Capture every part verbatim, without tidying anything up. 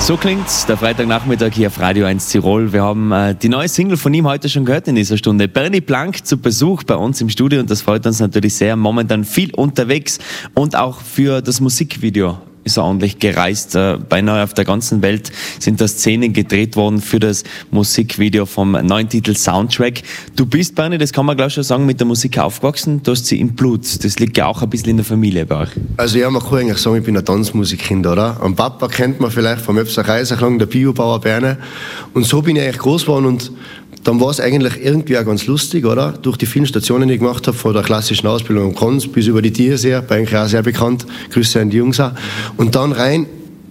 So klingt's, der Freitagnachmittag hier auf Radio eins Tirol. Wir haben äh, die neue Single von ihm heute schon gehört in dieser Stunde. Bernie Blank zu Besuch bei uns im Studio und das freut uns natürlich sehr. Momentan viel unterwegs und auch für das Musikvideo ist er ordentlich gereist. Äh, beinahe auf der ganzen Welt sind da Szenen gedreht worden für das Musikvideo vom neuen Titel Soundtrack. Du bist, Bernie, das kann man glaube ich schon sagen, mit der Musik aufgewachsen. Du hast sie im Blut. Das liegt ja auch ein bisschen in der Familie bei euch. Also ja, man kann eigentlich sagen, ich bin ein Tanzmusikkind, oder? Am Papa kennt man vielleicht vom Öpser Kaiserklang, der Biobauer Bernie. Und so bin ich eigentlich groß geworden und dann war es eigentlich irgendwie auch ganz lustig, oder? Durch die vielen Stationen, die ich gemacht habe, von der klassischen Ausbildung am Konz bis über die Tierseher, bei eigentlich auch sehr bekannt. Grüße an die Jungs auch. Und dann rein,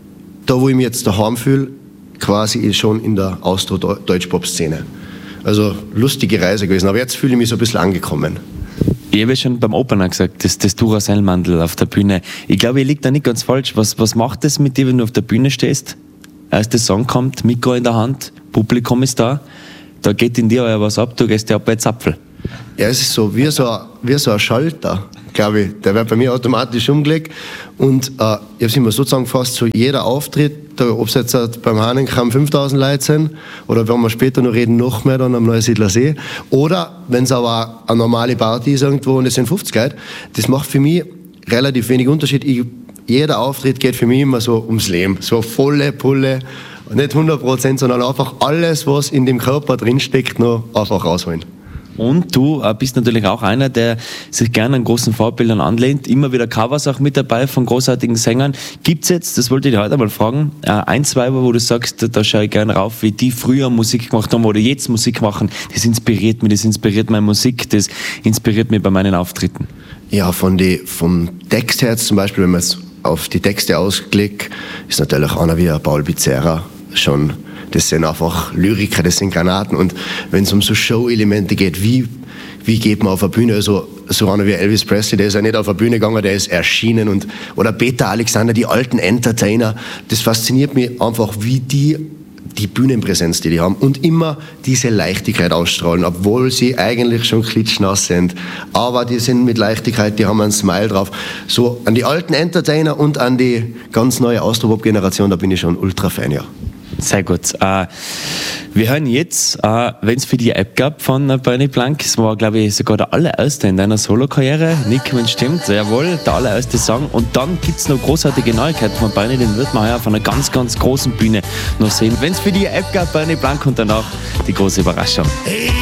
da wo ich mich jetzt daheim fühle, quasi schon in der Austro-Deutsch-Pop-Szene. Also lustige Reise gewesen, aber jetzt fühle ich mich so ein bisschen angekommen. Ich habe ja schon beim Opener gesagt, das, das Duracell-Mandel auf der Bühne. Ich glaube, ihr liegt da nicht ganz falsch. Was, was macht das mit dir, wenn du auf der Bühne stehst? Als der Song kommt, Mikro in der Hand, Publikum ist da. Da geht in dir ja was ab, du gehst ja ab bei Zapfel. Ja, es ist so wie so, wie so ein Schalter, glaube ich. Der wird bei mir automatisch umgelegt. Und äh, ich habe es immer so zusammengefasst, so jeder Auftritt, ob es jetzt beim Hahnenkamm fünftausend Leute sind, oder wenn wir später noch reden, noch mehr dann am Neusiedler See, oder wenn es aber eine normale Party ist irgendwo und es sind fünfzig Leute, das macht für mich relativ wenig Unterschied. Ich, jeder Auftritt geht für mich immer so ums Leben, so volle Pulle. Nicht hundert Prozent, sondern einfach alles, was in dem Körper drinsteckt, noch einfach rausholen. Und du bist natürlich auch einer, der sich gerne an großen Vorbildern anlehnt. Immer wieder Covers auch mit dabei von großartigen Sängern. Gibt's jetzt, das wollte ich dir heute mal fragen, ein, zwei, wo du sagst, da schaue ich gerne rauf, wie die früher Musik gemacht haben oder jetzt Musik machen. Das inspiriert mich, das inspiriert meine Musik, das inspiriert mich bei meinen Auftritten. Ja, von die, vom Text her jetzt zum Beispiel, wenn man jetzt auf die Texte ausklickt, ist natürlich einer wie Paul Bizerra schon, das sind einfach Lyriker, das sind Granaten. Und wenn es um so Show-Elemente geht, wie, wie geht man auf eine Bühne, also so einer wie Elvis Presley, der ist ja nicht auf eine Bühne gegangen, der ist erschienen. Und, oder Peter Alexander, die alten Entertainer, das fasziniert mich einfach, wie die die Bühnenpräsenz, die die haben und immer diese Leichtigkeit ausstrahlen, obwohl sie eigentlich schon klitschnass sind. Aber die sind mit Leichtigkeit, die haben einen Smile drauf. So an die alten Entertainer und an die ganz neue Austropop-Generation, da bin ich schon Ultra-Fan, ja. Sehr gut. Äh, wir hören jetzt, äh, wenn es für die App gab von äh, Bernie Blank, es war, glaube ich, sogar der allererste in deiner Solo-Karriere. Nick, wenn es stimmt, jawohl, der allererste Song. Und dann gibt es noch großartige Neuigkeiten von Bernie, den wird man heuer auf einer ganz, ganz großen Bühne noch sehen. Wenn es für die App gab, Bernie Blank und danach die große Überraschung. Hey.